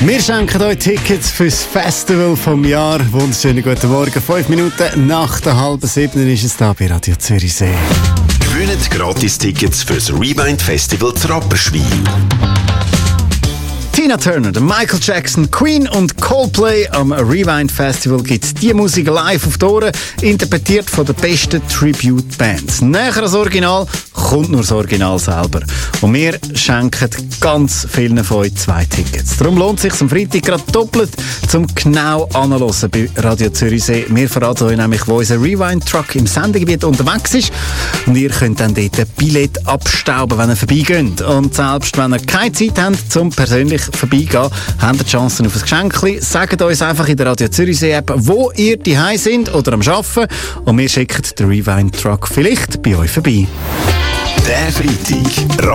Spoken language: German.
Wir schenken euch Tickets fürs Festival vom Jahr. Wunderschönen guten Morgen. 5 Minuten nach der 6:30 ist es da bei Radio Zürichsee. Gewinnt Gratis-Tickets fürs Rewind Festival zu Rapperswil. Tina Turner, Michael Jackson, Queen und Coldplay am Rewind Festival gibt die Musik live auf die Ohren, interpretiert von den besten Tribute-Bands. Näher als Original kommt nur das Original selber. Und wir schenken ganz vielen von euch 2 Tickets. Darum lohnt es sich am Freitag gerade doppelt zum genau anhören bei Radio Zürichsee. Wir verraten euch nämlich, wo unser Rewind-Truck im Sendegebiet unterwegs ist. Und ihr könnt dann dort ein Billett abstauben, wenn ihr vorbeigeht. Und selbst wenn ihr keine Zeit habt, zum persönlich vorbeigehen, habt ihr die Chance auf ein Geschenkli. Sagt uns einfach in der Radio Zürichsee-App, wo ihr daheim sind oder am Arbeiten. Und wir schicken den Rewind-Truck vielleicht bei euch vorbei. Der Freitag.